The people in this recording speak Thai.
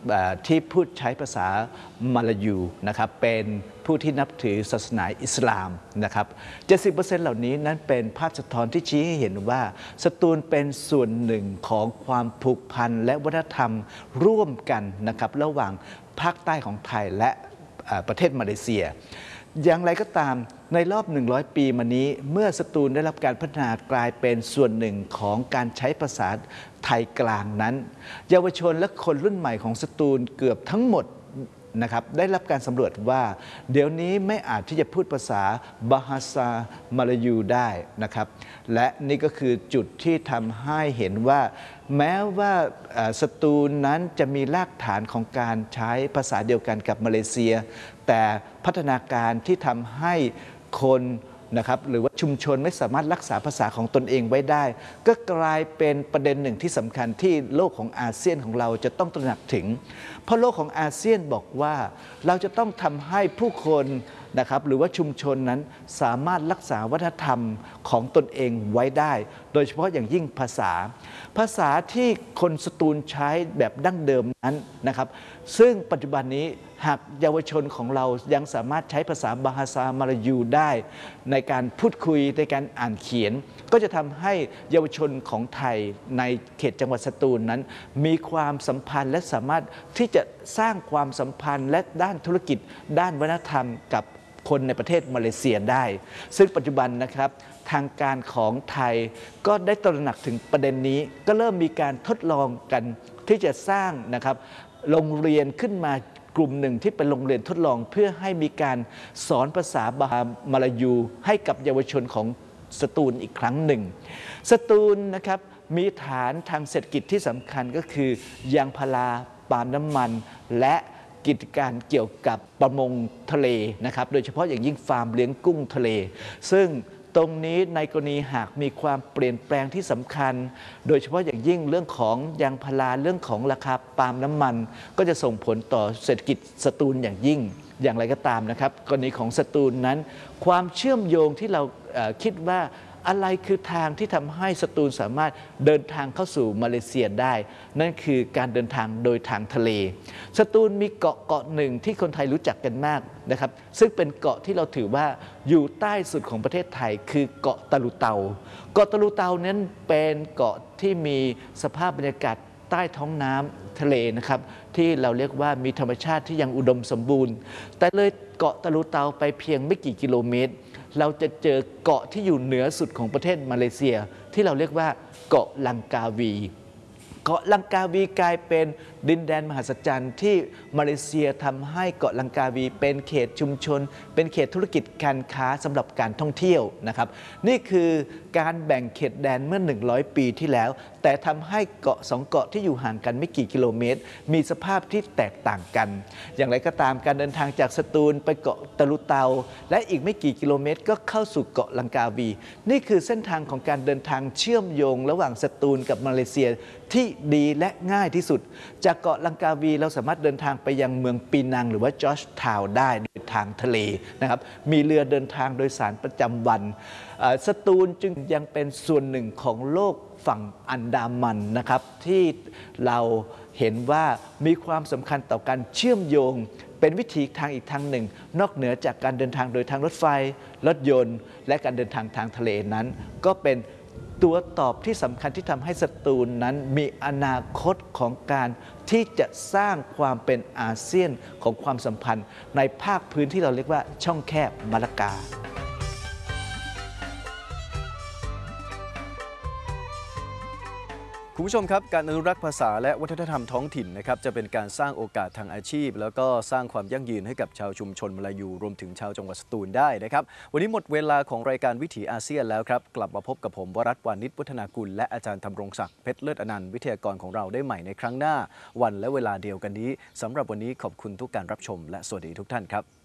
ที่พูดใช้ภาษามาลายูนะครับเป็นผู้ที่นับถือศาสนาอิสลามนะครับ 70% เหล่านี้นั้นเป็นภาพสะท้อนที่ชี้ให้เห็นว่าสตูลเป็นส่วนหนึ่งของความผูกพันและวัฒนธรรมร่วมกันนะครับระหว่างภาคใต้ของไทยและประเทศมาเลเซียอย่างไรก็ตามในรอบ100 ปีมานี้เมื่อสตูลได้รับการพัฒนากลายเป็นส่วนหนึ่งของการใช้ภาษาไทยกลางนั้นเยาวชนและคนรุ่นใหม่ของสตูลเกือบทั้งหมดนะครับได้รับการสำรวจว่าเดี๋ยวนี้ไม่อาจที่จะพูดภาษาบาฮาซามาลายูได้นะครับและนี่ก็คือจุดที่ทำให้เห็นว่าแม้ว่าสตูลนั้นจะมีรากฐานของการใช้ภาษาเดียวกันกับมาเลเซียแต่พัฒนาการที่ทำให้คนนะครับหรือว่าชุมชนไม่สามารถรักษาภาษาของตนเองไว้ได้ก็กลายเป็นประเด็นหนึ่งที่สำคัญที่โลกของอาเซียนของเราจะต้องตระหนักถึงเพราะโลกของอาเซียนบอกว่าเราจะต้องทำให้ผู้คนนะครับหรือว่าชุมชนนั้นสามารถรักษาวัฒนธรรมของตนเองไว้ได้โดยเฉพาะอย่างยิ่งภาษาที่คนสตูลใช้แบบดั้งเดิมนั้นนะครับซึ่งปัจจุบันนี้หากเยาวชนของเรายังสามารถใช้ภาษาบาฮาซามาลายูได้ในการพูดคุยในการอ่านเขียนก็จะทำให้เยาวชนของไทยในเขตจังหวัดสตูลนั้นมีความสัมพันธ์และสามารถที่จะสร้างความสัมพันธ์และด้านธุรกิจด้านวัฒนธรรมกับคนในประเทศมาเลเซียได้ซึ่งปัจจุบันนะครับทางการของไทยก็ได้ตระหนักถึงประเด็นนี้ก็เริ่มมีการทดลองกันที่จะสร้างนะครับโรงเรียนขึ้นมากลุ่มหนึ่งที่เป็นโรงเรียนทดลองเพื่อให้มีการสอนภาษาบาฮามาลายูให้กับเยาวชนของสตูลอีกครั้งหนึ่งสตูลนะครับมีฐานทางเศรษฐกิจที่สำคัญก็คือยางพาราปาล์มน้ำมันและกิจการเกี่ยวกับประมงทะเลนะครับโดยเฉพาะอย่างยิ่งฟาร์มเลี้ยงกุ้งทะเลซึ่งตรงนี้ในกรณีหากมีความเปลี่ยนแปลงที่สำคัญโดยเฉพาะอย่างยิ่งเรื่องของยางพาราเรื่องของราคาปาล์มน้ำมันก็จะส่งผลต่อเศรษฐกิจสตูลอย่างยิ่งอย่างไรก็ตามนะครับกรณีของสตูลนั้นความเชื่อมโยงที่เราคิดว่าอะไรคือทางที่ทำให้สตูลสามารถเดินทางเข้าสู่มาเลเซียได้นั่นคือการเดินทางโดยทางทะเลสตูลมีเกาะหนึ่งที่คนไทยรู้จักกันมากนะครับซึ่งเป็นเกาะที่เราถือว่าอยู่ใต้สุดของประเทศไทยคือเกาะตะลุเตาเกาะตะลุเตานั้นเป็นเกาะที่มีสภาพบรรยากาศใต้ท้องน้ำทะเลนะครับที่เราเรียกว่ามีธรรมชาติที่ยังอุดมสมบูรณ์แต่เลยเกาะตะลุเตาไปเพียงไม่กี่กิโลเมตรเราจะเจอเกาะที่อยู่เหนือสุดของประเทศมาเลเซียที่เราเรียกว่าเกาะลังกาวีเกาะลังกาวีกลายเป็นดินแดนมหัศจรรย์ที่มาเลเซียทำให้เกาะลังกาวีเป็นเขตชุมชนเป็นเขตธุรกิจการค้าสำหรับการท่องเที่ยวนะครับนี่คือการแบ่งเขตแดนเมื่อ100 ปีที่แล้วแต่ทำให้เกาะ2 เกาะที่อยู่ห่างกันไม่กี่กิโลเมตรมีสภาพที่แตกต่างกันอย่างไรก็ตามการเดินทางจากสตูลไปเกาะตะลุเตาและอีกไม่กี่กิโลเมตรก็เข้าสู่เกาะลังกาวีนี่คือเส้นทางของการเดินทางเชื่อมโยงระหว่างสตูลกับมาเลเซียที่ดีและง่ายที่สุดจากเกาะลังกาวีเราสามารถเดินทางไปยังเมืองปีนังหรือว่าจอร์จทาวน์ได้โดยทางทะเลนะครับมีเรือเดินทางโดยสารประจำวันสตูลจึงยังเป็นส่วนหนึ่งของโลกฝั่งอันดามันนะครับที่เราเห็นว่ามีความสำคัญต่อการเชื่อมโยงเป็นวิถีทางอีกทางหนึ่งนอกเหนือจากการเดินทางโดยทางรถไฟรถยนต์และการเดินทางทางทะเลนั้นก็เป็นตัวตอบที่สำคัญที่ทำให้สตูลนั้นมีอนาคตของการที่จะสร้างความเป็นอาเซียนของความสัมพันธ์ในภาคพื้นที่เราเรียกว่าช่องแคบมะละกาคุณผู้ชมครับการอนุรักษ์ภาษาและวัฒนธรรมท้องถิ่นนะครับจะเป็นการสร้างโอกาสทางอาชีพแล้วก็สร้างความยั่งยืนให้กับชาวชุมชนมาลายูรวมถึงชาวจังหวัดสตูลได้นะครับวันนี้หมดเวลาของรายการวิถีอาเซียนแล้วครับกลับมาพบกับผมวรัตน์วานิชวัฒนากุลและอาจารย์ธำรงศักดิ์เพชรเลิศอนันต์วิทยากรของเราได้ใหม่ในครั้งหน้าวันและเวลาเดียวกันนี้สำหรับวันนี้ขอบคุณทุกการรับชมและสวัสดีทุกท่านครับ